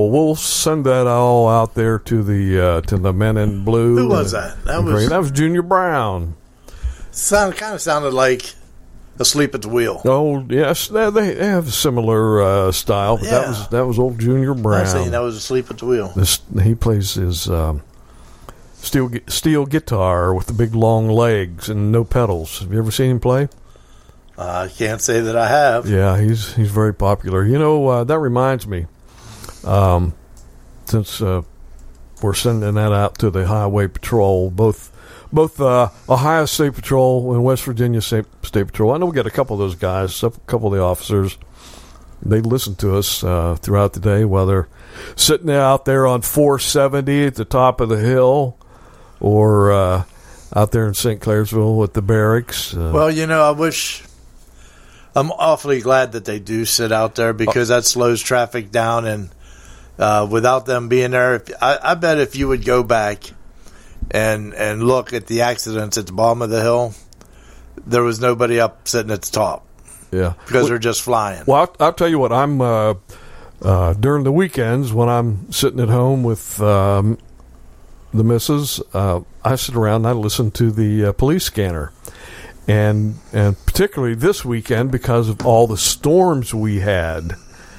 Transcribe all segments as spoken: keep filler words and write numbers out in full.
well, we'll send that all out there to the uh, to the men in blue. Who was that? That was that was Junior Brown. Sound kind of sounded like Asleep at the Wheel. Oh yes, they, they have a similar uh, style, but Yeah. that was that was old Junior Brown. I see, that was Asleep at the Wheel. This, he plays his um, steel gu- steel guitar with the big long legs and no pedals. Have you ever seen him play? Uh, I can't say that I have. Yeah, he's he's very popular. You know, uh, that reminds me, um, since uh, we're sending that out to the Highway Patrol, both both uh, Ohio State Patrol and West Virginia State, State Patrol. I know we got a couple of those guys, a couple of the officers. They listen to us uh, throughout the day, whether sitting out there on four seventy at the top of the hill or uh, out there in Saint Clairsville at the barracks. Uh, Well, you know, I wish... I'm awfully glad that they do sit out there because that slows traffic down. And uh, without them being there, if, I, I bet if you would go back and and look at the accidents at the bottom of the hill, there was nobody up sitting at the top. Yeah, because well, they're just flying. Well, I'll, I'll tell you what. I'm uh, uh, during the weekends when I'm sitting at home with um, the missus. Uh, I sit around and I listen to the uh, police scanner, and and particularly this weekend because of all the storms we had,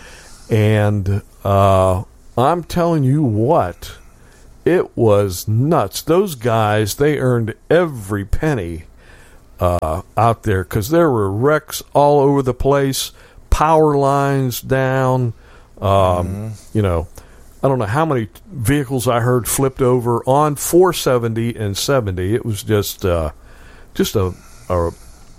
and uh, I'm telling you what, it was nuts. Those guys, they earned every penny. Uh, out there because there were wrecks all over the place, power lines down. Um, mm-hmm. You know, I don't know how many vehicles I heard flipped over on four seventy and seventy. It was just, uh, just a, a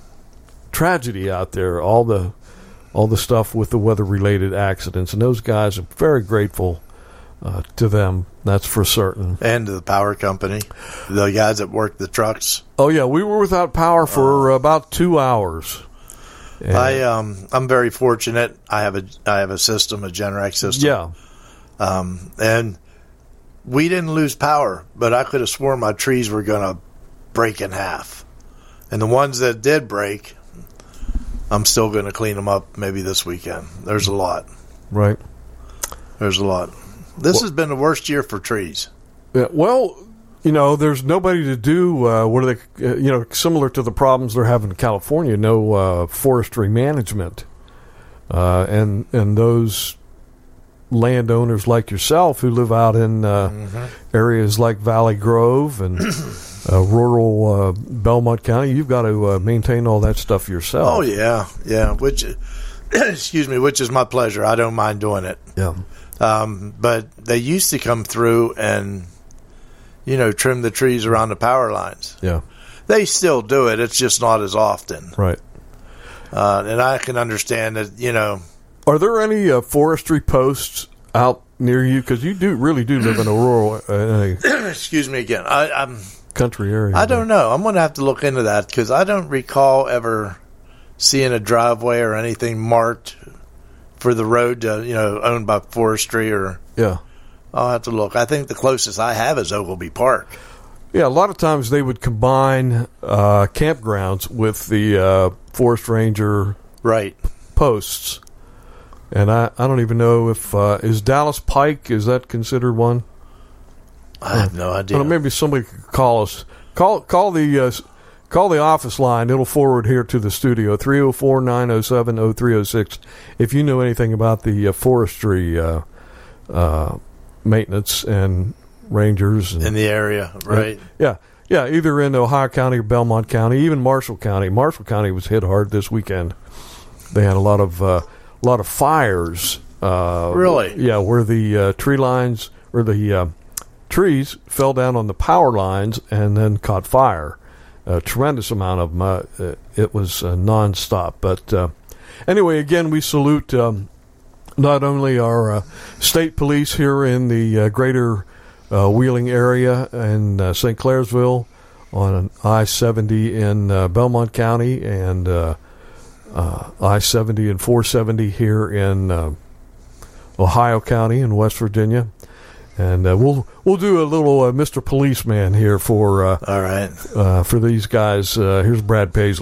tragedy out there. All the, all the stuff with the weather-related accidents, and those guys are very grateful uh, to them. That's for certain. And to the power company, the guys that work the trucks. Oh yeah, we were without power for uh, about two hours. And I um I'm very fortunate. I have a I have a system, a Generac system. Yeah. Um and we didn't lose power, but I could have sworn my trees were going to break in half. And the ones that did break, I'm still going to clean them up maybe this weekend. There's a lot. Right. There's a lot. This well, has been the worst year for trees. Yeah, well, you know, there's nobody to do, uh, what are they, uh, you know, similar to the problems they're having in California, no uh, forestry management. Uh, and and those landowners like yourself who live out in uh, mm-hmm. areas like Valley Grove and uh, rural uh, Belmont County, you've got to uh, maintain all that stuff yourself. Oh, yeah, yeah, which, excuse me, which is my pleasure. I don't mind doing it. Yeah. Um, but they used to come through and, you know, trim the trees around the power lines. Yeah. They still do it. It's just not as often. Right. Uh, and I can understand that, you know. Are there any uh, forestry posts out near you? Because you do really do live in a rural uh, excuse me again. I, I'm country area. I don't know. I'm going to have to look into that because I don't recall ever seeing a driveway or anything marked for the road, to, you know, owned by forestry or. Yeah. I'll have to look. I think the closest I have is Ogilvy Park. Yeah, a lot of times they would combine uh, campgrounds with the uh, forest ranger right posts. And I, I don't even know if, uh, is Dallas Pike, is that considered one? I have no idea. I don't know, maybe somebody could call us. Call call the uh, call the office line. It'll forward here to the studio, three oh four, nine oh seven, oh three oh six, if you know anything about the uh, forestry uh, uh, maintenance and rangers. And, in the area, right? And, yeah. Yeah, either in Ohio County or Belmont County, even Marshall County. Marshall County was hit hard this weekend. They had a lot of... Uh, A lot of fires. Uh, really? Yeah, where the uh, tree lines or the uh, trees fell down on the power lines and then caught fire. A tremendous amount of them. Uh, it was uh, nonstop. But uh, anyway, again, we salute um, not only our uh, state police here in the uh, greater uh, Wheeling area and uh, Saint Clairsville on I seventy in uh, Belmont County and uh, Uh, I seventy and four seventy here in uh, Ohio County in West Virginia, and uh, we'll we'll do a little uh, Mister Policeman here for uh, all right uh, for these guys. Uh, here's Brad Paisley.